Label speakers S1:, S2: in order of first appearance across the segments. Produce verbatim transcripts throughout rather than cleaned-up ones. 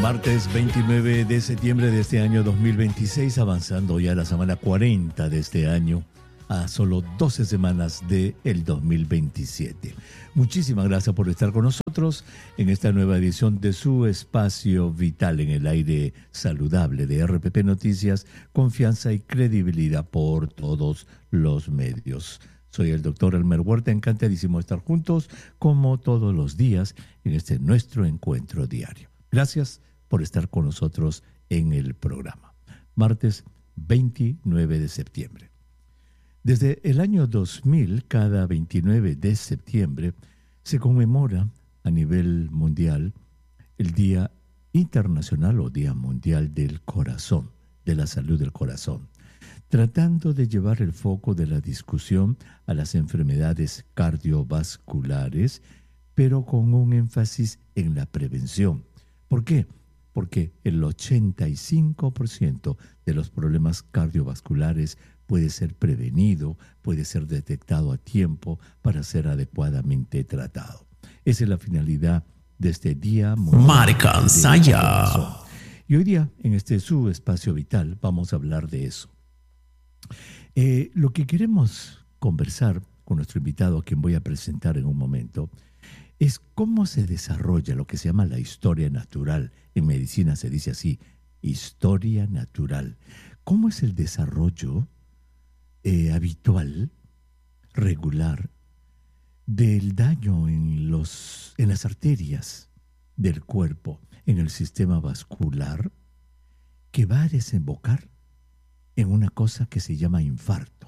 S1: Martes veintinueve de septiembre de este año dos mil veintiséis, avanzando ya la semana cuarenta de este año, a solo doce semanas del dos mil veintisiete. Muchísimas gracias por estar con nosotros en esta nueva edición de su espacio vital en el aire saludable de R P P Noticias, confianza y credibilidad por todos los medios. Soy el doctor Elmer Huerta, encantadísimo de estar juntos como todos los días en este nuestro encuentro diario. Gracias por estar con nosotros en el programa. Martes veintinueve de septiembre. Desde el año dos mil, cada veintinueve de septiembre, se conmemora a nivel mundial el Día Internacional o Día Mundial del Corazón, de la Salud del Corazón, tratando de llevar el foco de la discusión a las enfermedades cardiovasculares, pero con un énfasis en la prevención. ¿Por qué? Porque el ochenta y cinco por ciento de los problemas cardiovasculares puede ser prevenido, puede ser detectado a tiempo para ser adecuadamente tratado. Esa es la finalidad de este Día Mundial
S2: Marca Ensaya.
S1: Y hoy día, en este su espacio vital, vamos a hablar de eso. Eh, lo que queremos conversar con nuestro invitado, a quien voy a presentar en un momento, es cómo se desarrolla lo que se llama la historia natural. En medicina se dice así, historia natural. ¿Cómo es el desarrollo eh, habitual, regular, del daño en, los, en las arterias del cuerpo, en el sistema vascular, que va a desembocar en una cosa que se llama infarto?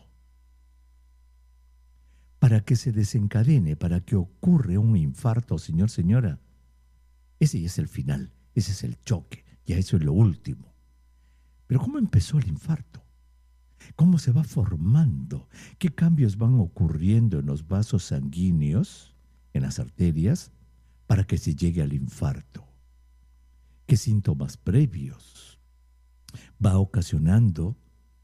S1: Para que se desencadene, para que ocurra un infarto, señor, señora, ese ya es el final, ese es el choque, ya eso es lo último. Pero ¿cómo empezó el infarto? ¿Cómo se va formando? ¿Qué cambios van ocurriendo en los vasos sanguíneos, en las arterias, para que se llegue al infarto? ¿Qué síntomas previos va ocasionando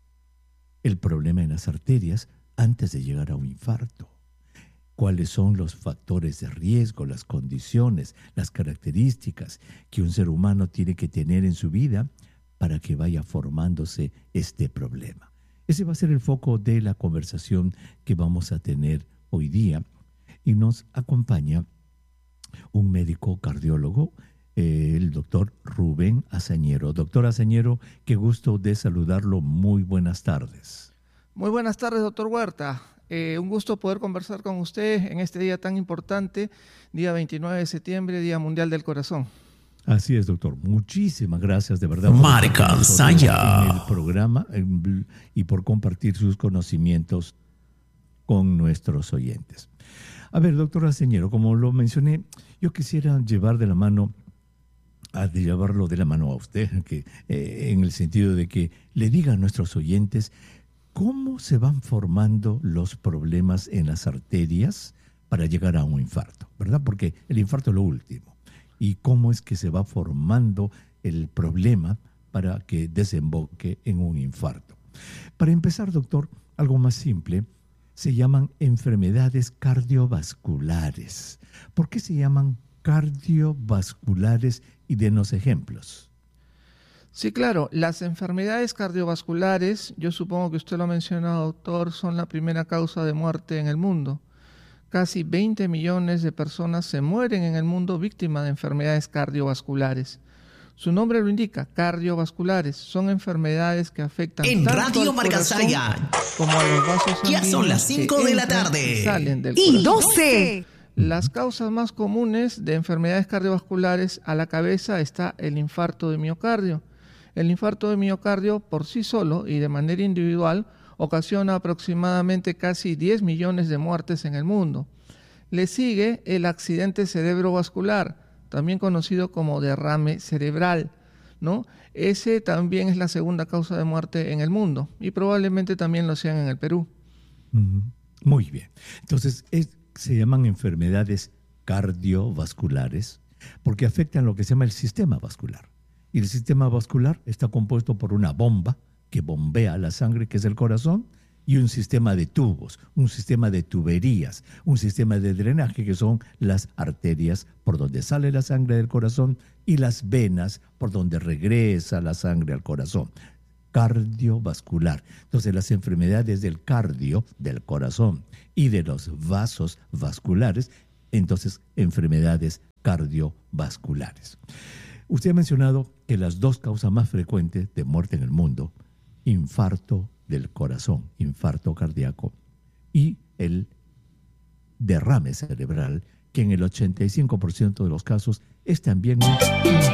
S1: el problema en las arterias antes de llegar a un infarto? ¿Cuáles son los factores de riesgo, las condiciones, las características que un ser humano tiene que tener en su vida para que vaya formándose este problema? Ese va a ser el foco de la conversación que vamos a tener hoy día. Y nos acompaña un médico cardiólogo, eh, el doctor Rubén Azañero. Doctor Azañero, qué gusto de saludarlo. Muy buenas tardes.
S3: Muy buenas tardes, doctor Huerta. Eh, un gusto poder conversar con usted en este día tan importante, día veintinueve de septiembre, Día Mundial del Corazón.
S1: Así es, doctor. Muchísimas gracias de verdad
S2: Marca Ensaya.
S1: en el programa en, y por compartir sus conocimientos con nuestros oyentes. A ver, doctor Azañero, como lo mencioné, yo quisiera llevar de la mano a de llevarlo de la mano a usted, que, eh, en el sentido de que le diga a nuestros oyentes cómo se van formando los problemas en las arterias para llegar a un infarto, ¿verdad? Porque el infarto es lo último. Y cómo es que se va formando el problema para que desemboque en un infarto. Para empezar, doctor, algo más simple, se llaman enfermedades cardiovasculares. ¿Por qué se llaman cardiovasculares? Y denos ejemplos.
S3: Sí, claro. Las enfermedades cardiovasculares, yo supongo que usted lo ha mencionado, doctor, son la primera causa de muerte en el mundo. Casi veinte millones de personas se mueren en el mundo víctimas de enfermedades cardiovasculares. Su nombre lo indica, cardiovasculares. Son enfermedades que afectan
S2: en
S3: tanto
S2: Radio
S3: al
S2: Marca
S3: corazón
S2: Ensaya
S3: como a los vasos sanguíneos.
S2: Ya son las cinco de la tarde.
S3: Y salen del
S2: Y
S3: corazón.
S2: doce.
S3: Las causas más comunes de enfermedades cardiovasculares a la cabeza está el infarto de miocardio. El infarto de miocardio por sí solo y de manera individual ocasiona aproximadamente casi diez millones de muertes en el mundo. Le sigue el accidente cerebrovascular, también conocido como derrame cerebral, ¿no? Ese también es la segunda causa de muerte en el mundo y probablemente también lo sean en el Perú.
S1: Muy bien. Entonces, es, se llaman enfermedades cardiovasculares porque afectan lo que se llama el sistema vascular. Y el sistema vascular está compuesto por una bomba que bombea la sangre, que es el corazón, y un sistema de tubos, un sistema de tuberías, un sistema de drenaje que son las arterias por donde sale la sangre del corazón y las venas por donde regresa la sangre al corazón. Cardiovascular. Entonces las enfermedades del cardio, del corazón, y de los vasos vasculares, entonces enfermedades cardiovasculares. Usted ha mencionado que las dos causas más frecuentes de muerte en el mundo, infarto del corazón, infarto cardíaco, y el derrame cerebral, que en el ochenta y cinco por ciento de los casos es también un